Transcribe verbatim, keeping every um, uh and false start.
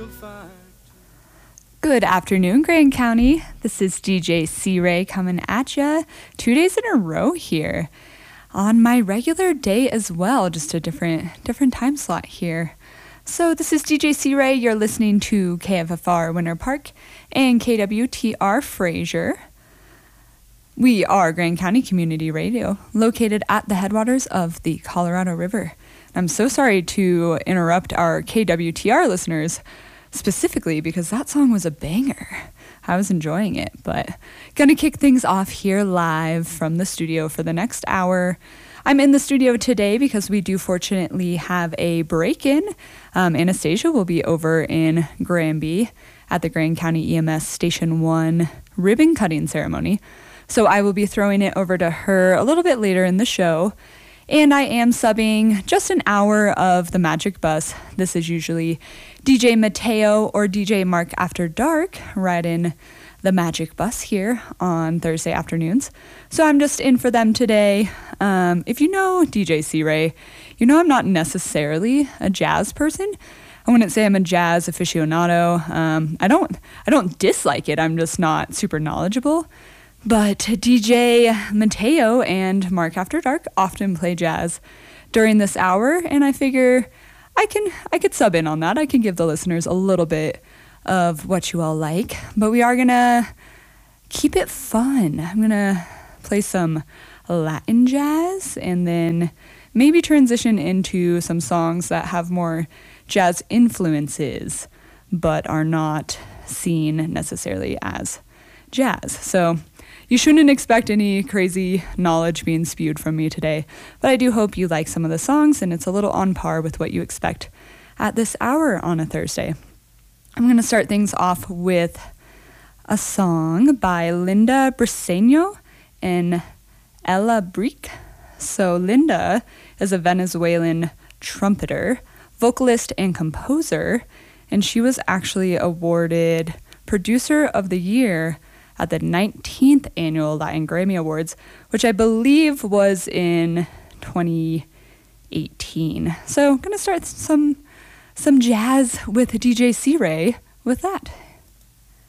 Good afternoon, Grand County. This is D J C-Ray coming at ya two days in a row here on my regular day as well, just a different different time slot here. So this is D J C-Ray. You're listening to K F F R Winter Park and K W T R Fraser. We are Grand County Community Radio, located at the headwaters of the Colorado River. I'm so sorry to interrupt our K W T R listeners specifically because that song was a banger. I was enjoying it, but gonna kick things off here live from the studio for the next hour. I'm in the studio today because we do fortunately have a break-in. Um, Anastasia will be over in Granby at the Grand County E M S Station one ribbon cutting ceremony. So I will be throwing it over to her a little bit later in the show. And I am subbing just an hour of the Magic Bus. This is usually D J Mateo or D J Mark After Dark riding the Magic Bus here on Thursday afternoons. So I'm just in for them today. Um, if you know D J C-Ray, you know I'm not necessarily a jazz person. I wouldn't say I'm a jazz aficionado. Um, I don't, I don't dislike it. I'm just not super knowledgeable. But D J Mateo and Mark After Dark often play jazz during this hour, and I figure I can I could sub in on that. I can give the listeners a little bit of what you all like, but we are gonna keep it fun. I'm gonna play some Latin jazz and then maybe transition into some songs that have more jazz influences, but are not seen necessarily as jazz. So you shouldn't expect any crazy knowledge being spewed from me today, but I do hope you like some of the songs and it's a little on par with what you expect at this hour on a Thursday. I'm going to start things off with a song by Linda Briseño and Ella Brick. So Linda is a Venezuelan trumpeter, vocalist, and composer, and she was actually awarded Producer of the Year at the nineteenth Annual Latin Grammy Awards, which I believe was in twenty eighteen. So I'm going to start some some jazz with D J C-Ray with that.